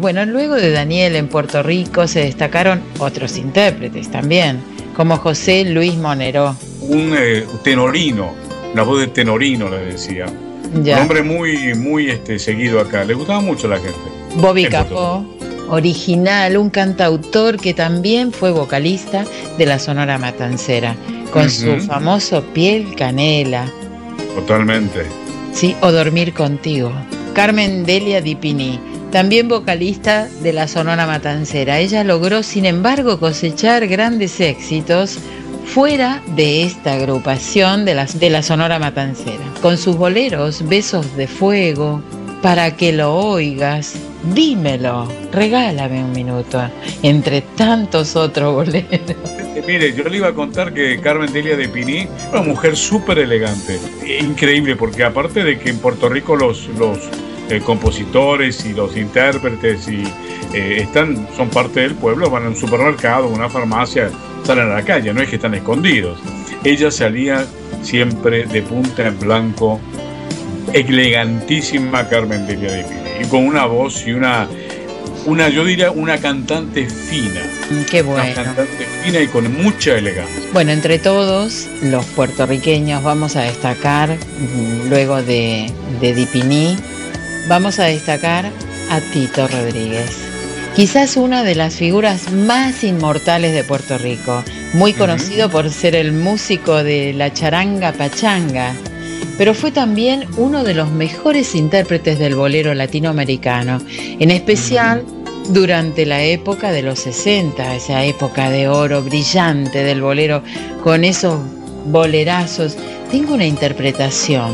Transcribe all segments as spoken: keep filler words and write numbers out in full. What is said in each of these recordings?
Bueno, luego de Daniel en Puerto Rico se destacaron otros intérpretes también, como José Luis Monero. Un eh, tenorino, una voz de tenorino le decía. Ya. Un hombre muy, muy este, seguido acá, le gustaba mucho a la gente. Bobby Capó, original, un cantautor que también fue vocalista de la Sonora Matancera, con uh-huh. su famoso Piel Canela. Totalmente. Sí, o Dormir Contigo. Carmen Delia Di Pini, también vocalista de la Sonora Matancera. Ella logró, sin embargo, cosechar grandes éxitos fuera de esta agrupación de la, de la Sonora Matancera, con sus boleros Besos de Fuego, Para que lo oigas, Dímelo, Regálame un minuto, entre tantos otros boleros. Mire, yo le iba a contar que Carmen Delia de Pini, una mujer súper elegante, increíble, porque aparte de que en Puerto Rico los, los eh, compositores y los intérpretes y, eh, están, son parte del pueblo, van a un supermercado, una farmacia, salen a la calle, no es que están escondidos. Ella salía siempre de punta en blanco, elegantísima Carmen Delia de Pini, y con una voz y una... Una, yo diría, una cantante fina. Qué bueno. Una cantante fina y con mucha elegancia. Bueno, entre todos los puertorriqueños vamos a destacar, luego de, de Di Pini, vamos a destacar a Tito Rodríguez. Quizás una de las figuras más inmortales de Puerto Rico, muy conocido uh-huh. por ser el músico de la charanga pachanga, pero fue también uno de los mejores intérpretes del bolero latinoamericano, en especial durante la época de los sesenta, esa época de oro brillante del bolero, con esos bolerazos. Tengo una interpretación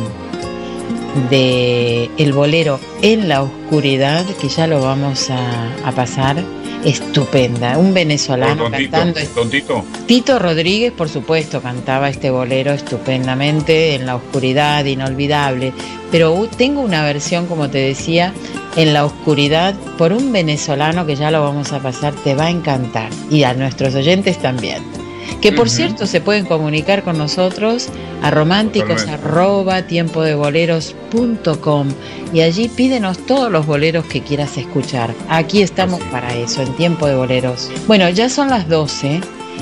de el bolero En la Oscuridad, que ya lo vamos a, a pasar, estupenda, un venezolano don cantando. Tito, don Tito. Tito Rodríguez, por supuesto, cantaba este bolero estupendamente, En la Oscuridad, inolvidable, pero tengo una versión, como te decía, En la Oscuridad, por un venezolano que ya lo vamos a pasar, te va a encantar, y a nuestros oyentes también. Que por uh-huh. cierto se pueden comunicar con nosotros a románticos arroba tiempo de boleros punto com, y allí pídenos todos los boleros que quieras escuchar. Aquí estamos Así. para eso, en Tiempo de Boleros. Bueno, ya son las doce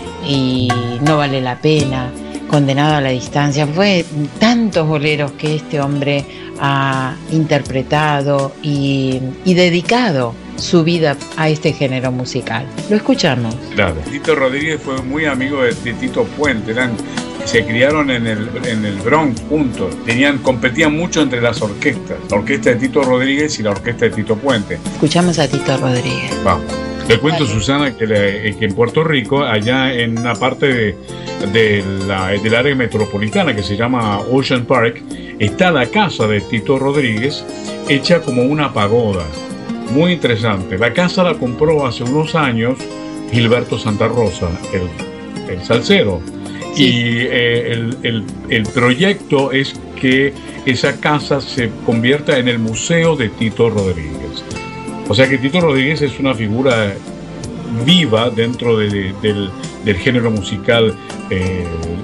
y no vale la pena. Condenado a la distancia. Fue tantos boleros que este hombre ha interpretado y, y dedicado su vida a este género musical. Lo escuchamos. Claro. Tito Rodríguez fue muy amigo de, de Tito Puente. Eran, se criaron en el, en el Bronx juntos. Tenían, competían mucho entre las orquestas. La orquesta de Tito Rodríguez y la orquesta de Tito Puente. Escuchamos a Tito Rodríguez. Vamos. Le cuento, vale. Susana, que, le, que en Puerto Rico, allá en una parte de, de la, del área metropolitana que se llama Ocean Park, está la casa de Tito Rodríguez, hecha como una pagoda. Muy interesante. La casa la compró hace unos años Gilberto Santa Rosa, el, el salsero. Sí. Y eh, el, el, el proyecto es que esa casa se convierta en el Museo de Tito Rodríguez. O sea que Tito Rodríguez es una figura viva dentro de, de, del, del género musical, eh,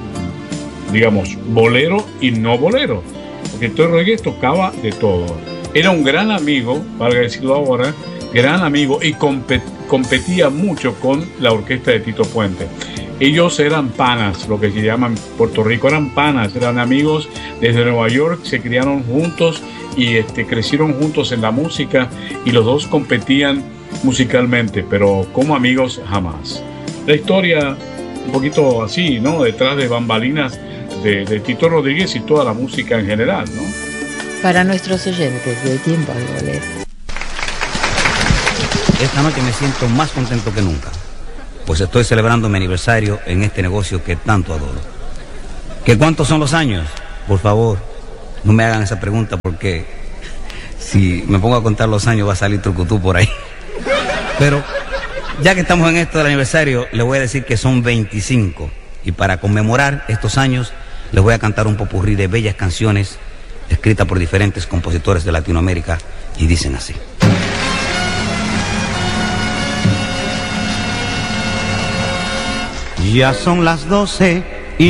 digamos, bolero y no bolero. Porque Tito Rodríguez tocaba de todo. Era un gran amigo, valga decirlo ahora, gran amigo, y compet, competía mucho con la orquesta de Tito Puente. Ellos eran panas, lo que se llama en Puerto Rico, eran panas, eran amigos desde Nueva York, se criaron juntos y este, crecieron juntos en la música, y los dos competían musicalmente, pero como amigos jamás. La historia un poquito así, ¿no? Detrás de bambalinas de, de Tito Rodríguez y toda la música en general, ¿no? Para nuestros oyentes de Tiempo de Boleros. Esta noche me siento más contento que nunca, pues estoy celebrando mi aniversario en este negocio que tanto adoro. ¿Qué cuántos son los años? Por favor, no me hagan esa pregunta, porque si me pongo a contar los años va a salir trucutú por ahí. Pero ya que estamos en esto del aniversario, le voy a decir que son veinticinco. Y para conmemorar estos años, les voy a cantar un popurrí de bellas canciones escritas por diferentes compositores de Latinoamérica, y dicen así. Ya son las doce